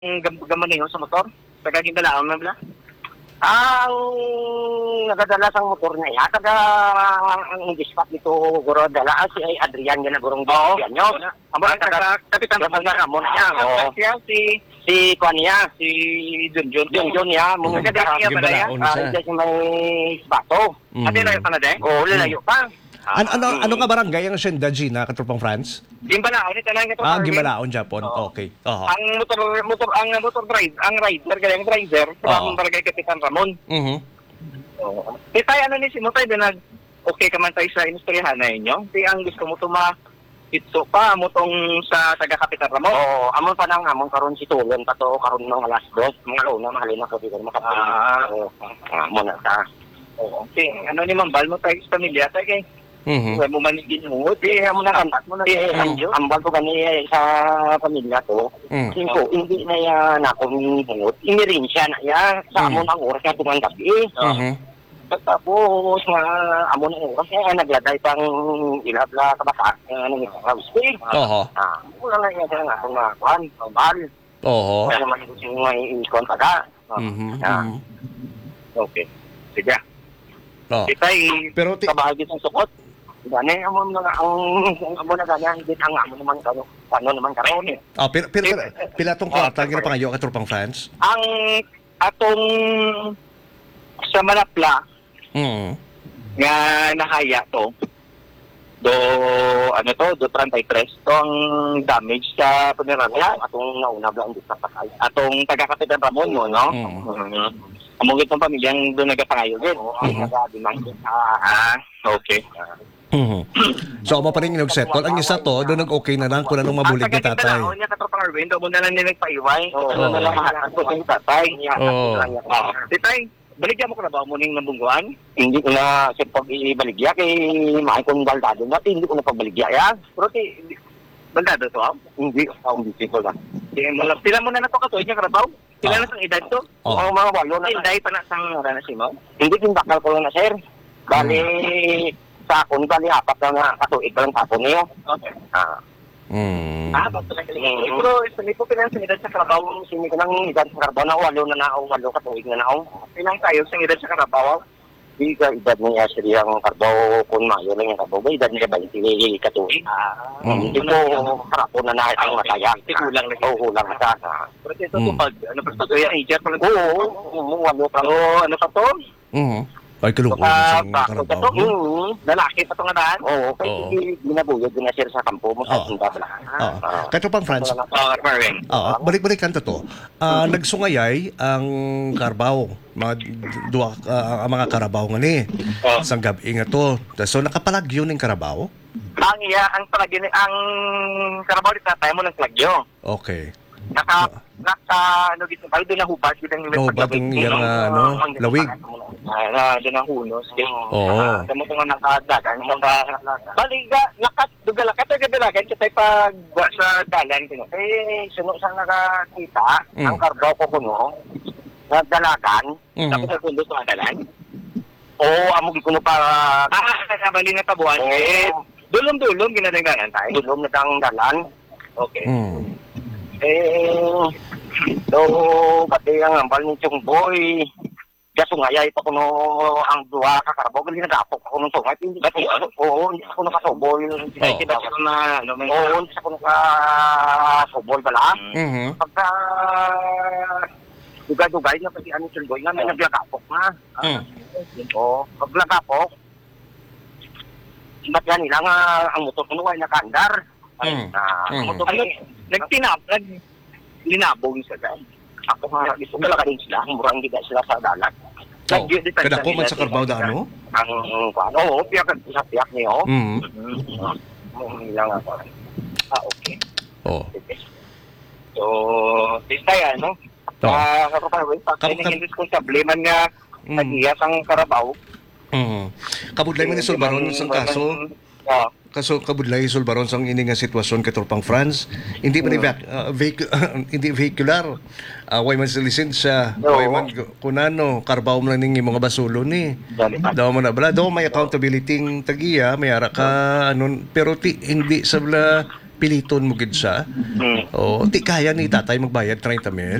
Gamaneho sa motor? Tagagindalaon na bala? Ang nagadala sa motor na iya, ang dispat dito, guro dala, si Adrian yan na gurong yan nyo. Ang kapitan na Ramon niya. Si Kwan niya, si Junjun niya. Mga kadang niya pala yan. Diyan si may bato. Ate layo pa na din? Oo, lalayo pa. Ano nga barangay ang Hacienda Gina, Katropang France? Gimbalaon, ito lang ito. Gimbalaon, Japon. Okay. Ang motor rider, galing driver, ang barangay Kapitan Ramon. Tayo ano ni si Mutay, okay ka man tayo sa inistoryahan na inyo. Ang gusto mo itso pa, mutong sa taga Kapitan Ramon. Oo, amon pa nang amon karon si Tulon pa to, karon ng alas 2. Mga luna, mahalin ako dito makapagod. Muna ta. Okay, ano ni Mambal mo tayo sa pamilya tayo kay? Kaya mo manigin mo, amo na kantat mo na ambal ko kani sa pamilya to. Hindi na yan ako minibungot. Inirin siya na yan. Sa amo ng oras na tumanggap tapos amo ng oras kaya nagladay pang ilabla kabasa ng housing. Wala na yan nga akong makuhan. Ambal. Kaya naman ko siyang may ikon taga. Okay. Sige. Kita'y kabahagi ng sukot. Gani amo na ganyan hindi ang amo naman kano naman karon eh. Pila tong kwarta gina pangayo Katropang France? Ang atong sa Malapla nga nahaya to do 33 to ang damage sa punerarya atong nauna ang patay. Atong taga Kapitan Ramon mo no. Among itong pamilyang doon nagapangayo din. Nagabimang okay. So, mo pa rin yung settle. Ang isa to, doon nag-okay na lang kung anong mabulig ni tatay. Oo, niya Katropang Arvin, doon na lang nila nagpaiway. Oo, na lang mahalan ko sa tatay. Titay, baligyan mo ka na ba mo ning nabungguan? Hindi ko na sa pag-ibaligya kay maay kong baldado na, hindi ko na pagbaligya ya. Pero baldado to ha? Hindi ko na. Pila mo na to katuig niya karabaw? Pila na sang edad to? Oo, mga walo na. Inday pa na sang ranasimo? Hindi kinbakal ko lang na sir. Bali, sa akong bali apat na katuig lang tapon niyo. Okay. Bato na galing. Pero hindi po pinang edad sa karabaw. Sini ko ng edad sa karabaw na walo katuig na naong. Pinang tayo sa edad sa karabaw. Di ka edad niya siriyang karabaw kung mayo lang yung karabaw. Edad niya 20 katuig. Hindi po karapon na nakit ang mataya. Kulang na. Oo, kulang na sa. Pero ito po pag, pa ito yung age? Oo, walo pa. Ano pa to? Ay, kalukon sa karabaw. Lalaki pa ito nga daan? Oo, kaya hindi binabuyod din na sir sa kampo mo sa sunda pala. Katropang France, balik-balik kanto to. Nagsungayay ang Carabao, mga Carabao nga ni. Sang gabi nga to. So, nakapalagyo ng Carabao? Ang Carabao di tatay mo ng plagyo. Okay. Ano dito tayo doon na hubad yung lawig doon na hunos kamo nga nakadagan baliga dugalakat kita pag sa dalan kino suno sa nakakita ang Carabao ko kuno nagdalagan tapos sa pundo sa dalan amo gikuno pa bali na tabuan dulom ginadangganan tayo dulom na dalan okay pati ang ambal ni Chungboy gasungayay pa kuno ang duwa ka Carabao gali nagapok ako nung sungay hindi ako nakasubol hindi ako na hindi ako nakasubol pala pagka dugay-dugay na pati ano Chungboy nga may naglagapok na pag nagapok ba't yan nila nga ang motor kuno ay nakandar linabong sa daan. Ako nga, gusto ko lang sila, murang gida sila sa dalat. Kadako man sa Carabao da ano? Piyak niyo. Lang ako. Okay. So, tista yan, no? Kapag problema nga, nag-iyas ang Carabao. Kabudlay man ni Solbaron sa kaso kabudlay Solbaron sang ini nga sitwasyon Katropang France hindi man hindi vehicular way man sa lisensya way man kunano Carabao man ning mga basulo ni daw man na bala daw may accountability tagiya may ara ka anon pero hindi sa bala piliton mo gid siya. Mm. Oh, di kaya ni tatay magbayad 30 mil.